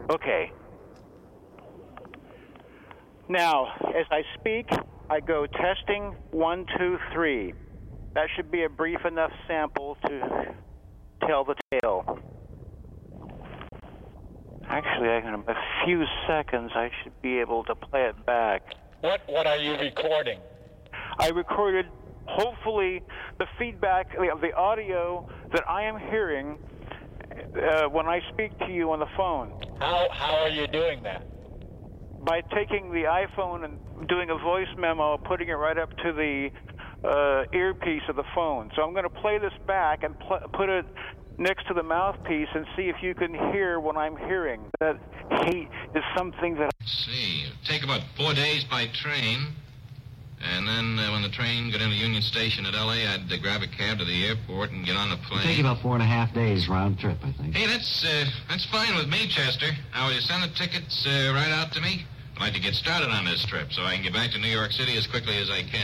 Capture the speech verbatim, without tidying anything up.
Okay. Now, as I speak, I go testing one, two, three. That should be a brief enough sample to tell the tale. Actually, in a few seconds, I should be able to play it back. What What are you recording? I recorded, hopefully, the feedback of the audio that I am hearing uh, when I speak to you on the phone. How How are you doing that? By taking the iPhone and doing a voice memo, putting it right up to the uh, earpiece of the phone. So I'm going to play this back and pl- put it next to the mouthpiece and see if you can hear what I'm hearing. That hate is something that... Let's see, it'll take about four days by train. And then uh, when the train got into Union Station at L A, I'd uh, grab a cab to the airport and get on the plane. It'll take about four and a half days round trip, I think. Hey, that's uh, that's fine with me, Chester. Now, will you send the tickets uh, right out to me? I'd like to get started on this trip so I can get back to New York City as quickly as I can.